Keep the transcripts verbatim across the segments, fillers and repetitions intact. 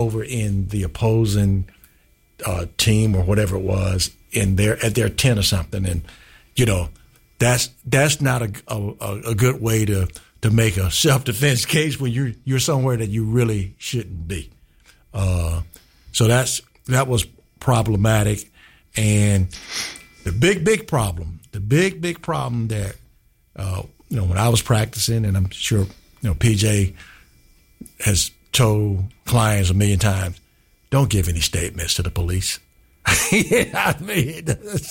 over in the opposing uh, team or whatever it was in their at their tent or something, and you know that's that's not a a, a good way to, to make a self defense case when you're you're somewhere that you really shouldn't be. Uh, so that's that was problematic, and the big big problem, the big big problem that uh, you know when I was practicing, and I'm sure you know P J has told clients a million times, don't give any statements to the police. I mean,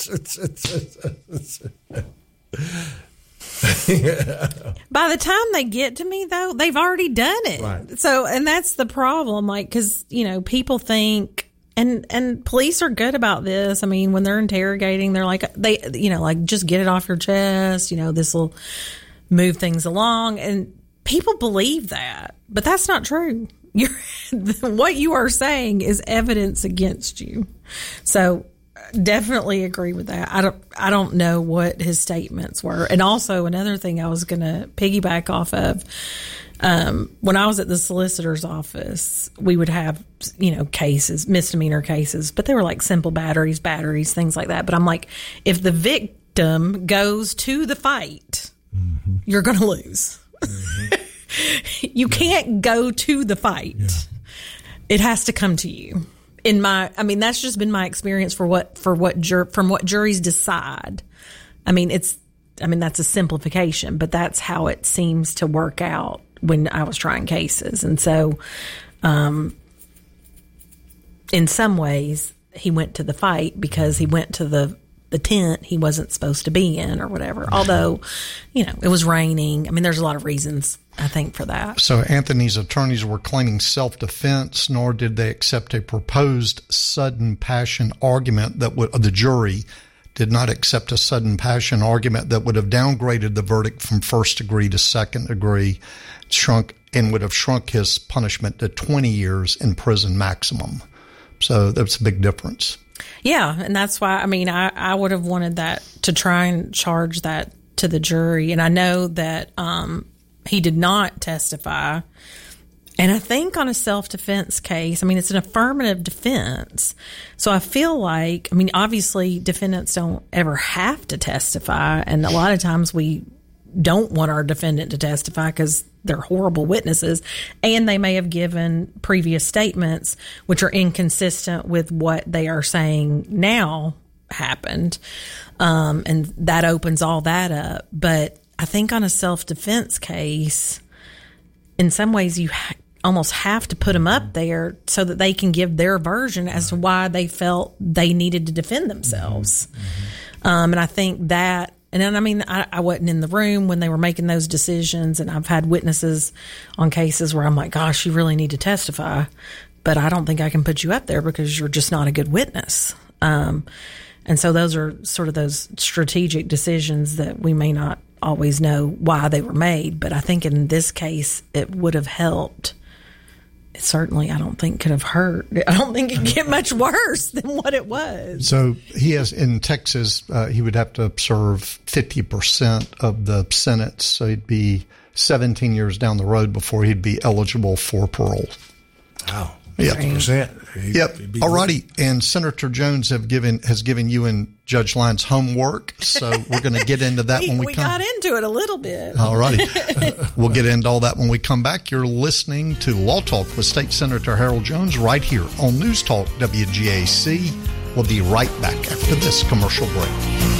by the time they get to me, though, they've already done it. Right. So, and that's the problem. Like, because you know, people think, and and police are good about this. I mean, when they're interrogating, they're like, they, you know, like just get it off your chest. You know, this will move things along, and people believe that, but that's not true. You're, what you are saying is evidence against you. So definitely agree with that. I don't I don't know what his statements were. And also another thing I was going to piggyback off of, um, when I was at the solicitor's office, we would have, you know, cases, misdemeanor cases, but they were like simple batteries, batteries, things like that. But I'm like, if the victim goes to the fight, mm-hmm. you're going to lose. Mm-hmm. You yeah. can't go to the fight. Yeah. It has to come to you. In my, I mean, that's just been my experience for what, for what, jur, from what juries decide. I mean, it's, I mean, that's a simplification, but that's how it seems to work out when I was trying cases. And so, um, in some ways, he went to the fight because he went to the, the tent he wasn't supposed to be in or whatever. Although, you know, it was raining. I mean, there's a lot of reasons, I think, for that. So Anthony's attorneys were claiming self-defense, nor did they accept a proposed sudden passion argument that would, the jury did not accept a sudden passion argument that would have downgraded the verdict from first degree to second degree, shrunk and would have shrunk his punishment to twenty years in prison maximum. So that's a big difference. Yeah, and that's why, I mean, I, I would have wanted that to try and charge that to the jury. And I know that um, he did not testify. And I think on a self-defense case, I mean, it's an affirmative defense. So I feel like, I mean, obviously defendants don't ever have to testify. And a lot of times we don't want our defendant to testify because they're horrible witnesses, and they may have given previous statements which are inconsistent with what they are saying now happened. Um, and that opens all that up. But I think on a self-defense case, in some ways you ha- almost have to put them up there so that they can give their version as to why they felt they needed to defend themselves. Mm-hmm. Um, and I think that, and then, I mean, I, I wasn't in the room when they were making those decisions, and I've had witnesses on cases where I'm like, gosh, you really need to testify, but I don't think I can put you up there because you're just not a good witness. Um, and so those are sort of those strategic decisions that we may not always know why they were made, but I think in this case it would have helped. It certainly, I don't think, could have hurt. I don't think it could get much worse than what it was. So he has, in Texas, uh, he would have to serve fifty percent of the sentence. So he'd be seventeen years down the road before he'd be eligible for parole. Wow. Yep. fifty percent. Yep. All righty. And Senator Jones have given has given you and Judge Lyons homework, so we're going to get into that we, when we, we come. We got into it a little bit. All righty. We'll get into all that when we come back. You're listening to Law Talk with State Senator Harold Jones right here on News Talk W G A C. We'll be right back after this commercial break.